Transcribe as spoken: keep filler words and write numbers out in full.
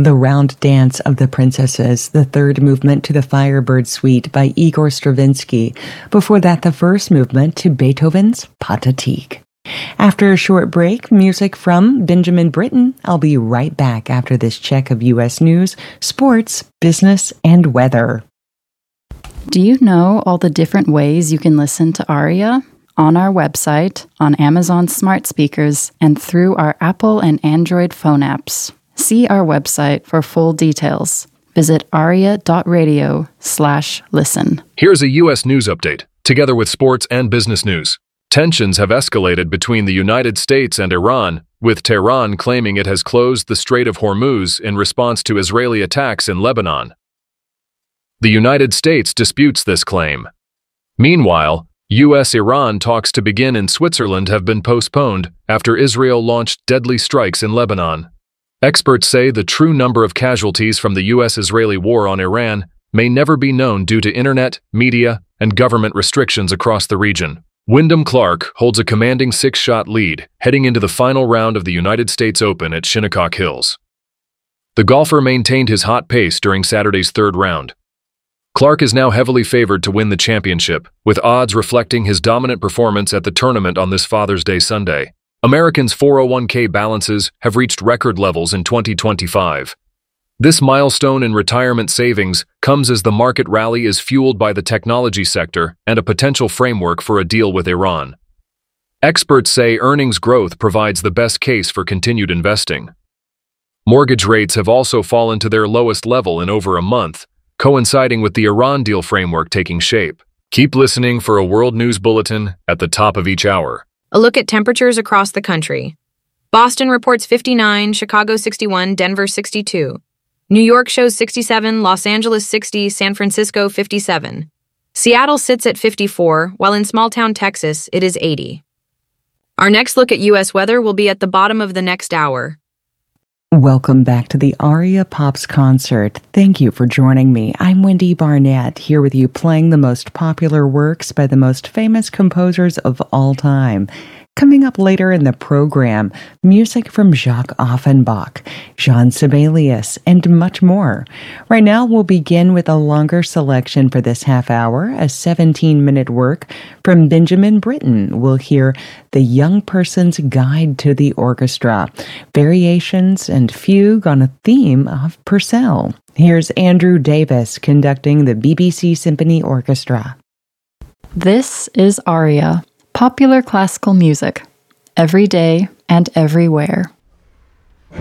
The Round Dance of the Princesses, the third movement to the Firebird Suite by Igor Stravinsky. Before that, the first movement to Beethoven's Pathetique. After a short break, music from Benjamin Britten. I'll be right back after this check of U S news, sports, business, and weather. Do you know all the different ways you can listen to Aria? On our website, on Amazon smart speakers, and through our Apple and Android phone apps. See our website for full details. Visit aria.radio slash listen. Here's a U S news update, together with sports and business news. Tensions have escalated between the United States and Iran, with Tehran claiming it has closed the Strait of Hormuz in response to Israeli attacks in Lebanon. The United States disputes this claim. Meanwhile, U S Iran talks to begin in Switzerland have been postponed after Israel launched deadly strikes in Lebanon. Experts say the true number of casualties from the U S Israeli war on Iran may never be known due to internet, media, and government restrictions across the region. Wyndham Clark holds a commanding six-shot lead heading into the final round of the United States Open at Shinnecock Hills. The golfer maintained his hot pace during Saturday's third round. Clark is now heavily favored to win the championship, with odds reflecting his dominant performance at the tournament on this Father's Day Sunday. Americans' four oh one k balances have reached record levels in twenty twenty-five. This milestone in retirement savings comes as the market rally is fueled by the technology sector and a potential framework for a deal with Iran. Experts say earnings growth provides the best case for continued investing. Mortgage rates have also fallen to their lowest level in over a month, coinciding with the Iran deal framework taking shape. Keep listening for a World News Bulletin at the top of each hour. A look at temperatures across the country. Boston reports fifty-nine, Chicago sixty-one, Denver sixty-two. New York shows sixty-seven, Los Angeles sixty, San Francisco fifty-seven. Seattle sits at fifty-four, while in small-town Texas, it is eighty. Our next look at U S weather will be at the bottom of the next hour. Welcome back to the Aria Pops concert. Thank you for joining me. I'm Wendy Barnett, here with you playing the most popular works by the most famous composers of all time. Coming up later in the program, music from Jacques Offenbach, Jean Sibelius, and much more. Right now, we'll begin with a longer selection for this half hour, a seventeen-minute work from Benjamin Britten. We'll hear The Young Person's Guide to the Orchestra, variations and fugue on a theme of Purcell. Here's Andrew Davis conducting the B B C Symphony Orchestra. This is Aria. Popular classical music, every day and everywhere.